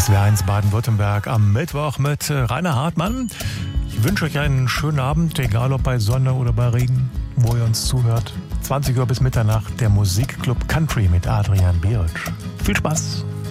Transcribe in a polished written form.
SWR1 Baden-Württemberg am Mittwoch mit Rainer Hartmann. Ich wünsche euch einen schönen Abend, egal ob bei Sonne oder bei Regen, wo ihr uns zuhört. 20 Uhr bis Mitternacht der Musikclub Country mit Adrian Biersch. Viel Spaß!